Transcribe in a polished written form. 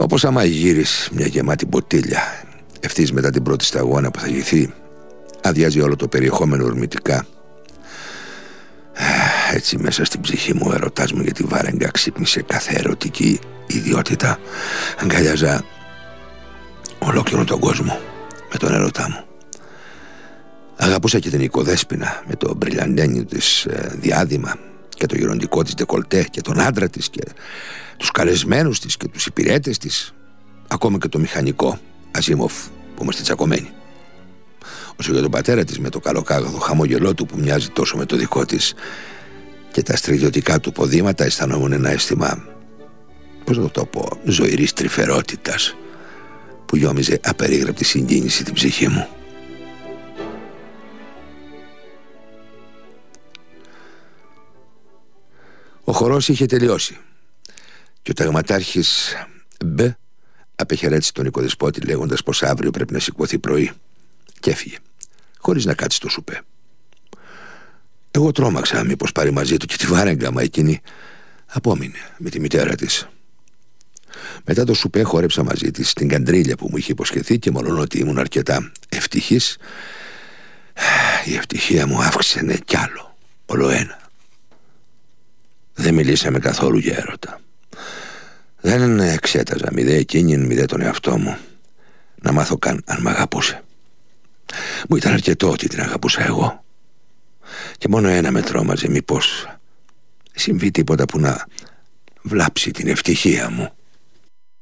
Όπως άμα γύρεις μια γεμάτη μποτίλια ευθύς μετά την πρώτη σταγόνα που θα γυθεί, αδειάζει όλο το περιεχόμενο ορμητικά. Έτσι μέσα στην ψυχή μου ο ερωτάς μου για τη Βάρεγγα ξύπνησε κάθε ερωτική ιδιότητα. Αγκαλιάζα ολόκληρο τον κόσμο με τον ερωτά μου. Αγαπούσα και την οικοδέσποινα με το μπριλιαντένιο της διάδημα και το γεροντικό της ντεκολτέ και τον άντρα της και τους καλεσμένους της και τους υπηρέτες της, ακόμα και το μηχανικό Ασίμοφ που είμαστε τσακωμένοι. Όσο για τον πατέρα της με το καλοκάγαθο χαμόγελό του που μοιάζει τόσο με το δικό της και τα στρατιωτικά του ποδήματα, αισθανόμουν ένα αίσθημα, πώς να το πω, ζωηρής τρυφερότητας που γιόμιζε απερίγραπτη συγκίνηση την ψυχή μου. Ο χορός είχε τελειώσει και ο ταγματάρχης Μπ απεχαιρέτησε τον οικοδεσπότη λέγοντας πως αύριο πρέπει να σηκωθεί πρωί και έφυγε χωρίς να κάτσει στο σουπέ. Εγώ τρόμαξα μήπως πάρει μαζί του και τη Βάρεγγα, μα εκείνη απόμεινε με τη μητέρα της. Μετά το σουπέ χόρεψα μαζί της την καντρίλια που μου είχε υποσχεθεί και μόλον ότι ήμουν αρκετά ευτυχής, η ευτυχία μου αύξησε κι άλλο, όλο ένα. Δεν μιλήσαμε καθόλου για έρωτα. Δεν εξέταζα μηδέ εκείνη μηδέ τον εαυτό μου να μάθω καν αν μ' αγαπούσε. Μου ήταν αρκετό ότι την αγαπούσα εγώ. Και μόνο ένα με τρόμαζε, μήπως συμβεί τίποτα που να βλάψει την ευτυχία μου.